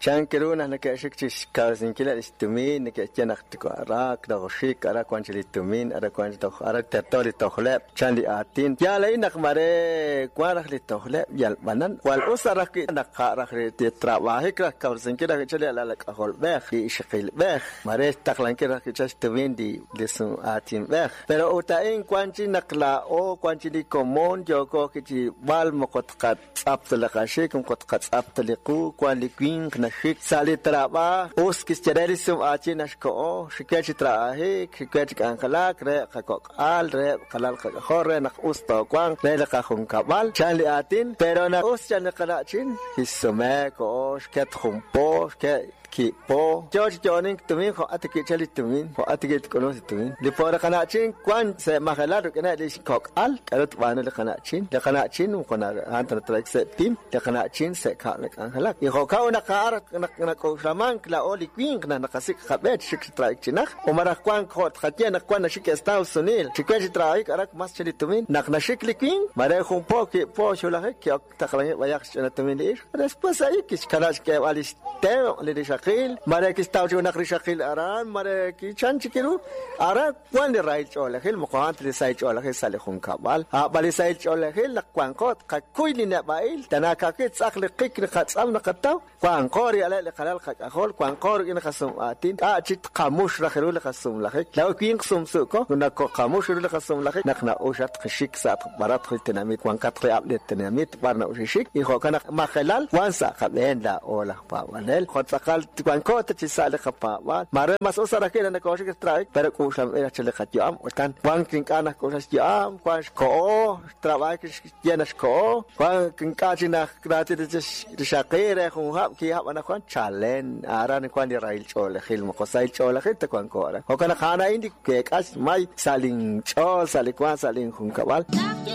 chan kiruna na ke shik chis kazin kila istumin ke chanak tiko arak da shik arak kwan chilitumin arak kwan to arak tertori to khleb chan li atin ya lai nak mare kwarak li to khleb yal banan wal usara ki nak kharak li trabahi kra kazin kila ke chali ala ka hol bekh di shqil bekh mare taklan kira ke chas tumin di lesu atin bekh pero utain kwan chi nakla o kwan chi di komon joko ki chi bal mokot kat aptla ka shik mokot kat aptliqu kwan li kwin na shik sali traba os kis chadari sum achi nashko shikach trahe shikach kankalak re kakok al re kalal khore nak usto kwang re ka khum kabal chali atin pero na us chan kalachin hisume ko shket khumpo shket ki po George Joning tumin ko atiki chali tumin ko atiki kono tumin di pora kana chin kwan se mahalado kana di kok al karot bana le kana chin ko na antar track se tim le kana chin se ka le kan halak i ko ka na kar na ko shaman kla oli queen na kasik khabet shik track chinak o mara kwan ko khatia na kwan shik Estados Unidos chikaj traik arak mas chali tumin na shik le queen mare khum po ki po shula ki taklan wayak chana tumin le después ahí ki karash ke aliste le shakil mare ki staw jo nak shakil aran mare ki chan chikiru ara kwan rail chola khil muqant li sai chola khil sale khun kabal ha bali sai chola khil kwan ko ka kuili na bail tanaka ki tsakh li qik ni khatsam na qataw kwan qori ala li qalal khak akhol kwan qori in khasum atin a chit qamush rakhiru li khasum la khik law ki qsum suko kuna ko qamush li khasum la khik nakna ushat khishik sat barat khil tanamit kwan katri ablet tanamit barna ushik i kho kana ma khalal wan sa khaben la ola pa wanel khot sakal kwan ko ta chi sale khapa wa mare mas usara ke na ko shik traik pero ko sham era chele khatyam utan kwan kin kana ko sham kwan ko trabai ki yana ko kwan kin ka chi na krati de shaqire khum hab ki hab ana kwan chalen aran kwan di rail chole khil mo ko sai chole khit kwan ko ara ko kana khana indi ke kas mai salin chol salikwan salin khum kabal